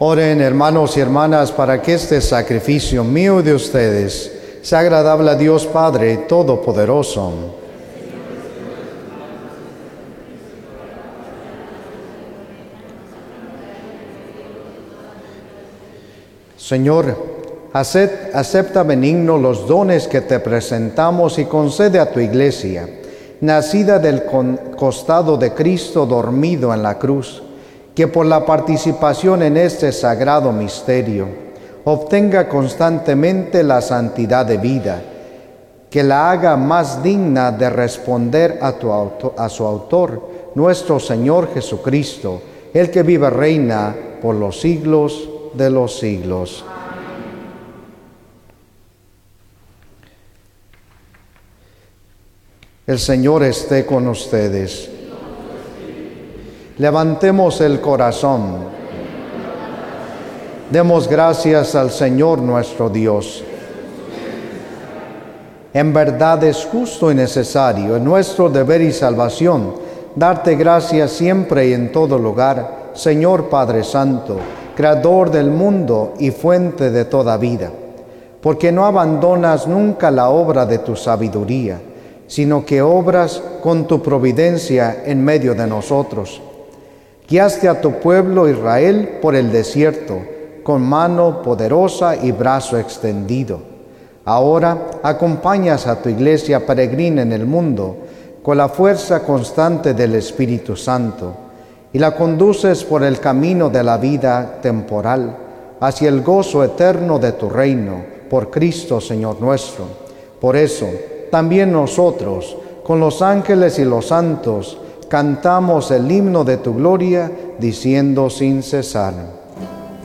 Oren, hermanos y hermanas, para que este sacrificio mío y de ustedes sea agradable a Dios Padre Todopoderoso. Señor, acepta benigno los dones que te presentamos y concede a tu Iglesia, nacida del costado de Cristo dormido en la cruz, que por la participación en este sagrado misterio obtenga constantemente la santidad de vida, que la haga más digna de responder a su autor, nuestro Señor Jesucristo, el que vive y reina por los siglos de los siglos. El Señor esté con ustedes. Levantemos el corazón. Demos gracias al Señor nuestro Dios. En verdad es justo y necesario, en nuestro deber y salvación, darte gracias siempre y en todo lugar, Señor Padre Santo, Creador del mundo y fuente de toda vida, porque no abandonas nunca la obra de tu sabiduría, sino que obras con tu providencia en medio de nosotros. Guiaste a tu pueblo Israel por el desierto, con mano poderosa y brazo extendido. Ahora acompañas a tu iglesia peregrina en el mundo con la fuerza constante del Espíritu Santo y la conduces por el camino de la vida temporal hacia el gozo eterno de tu reino, por Cristo Señor nuestro. Por eso, también nosotros, con los ángeles y los santos, cantamos el himno de tu gloria, diciendo sin cesar: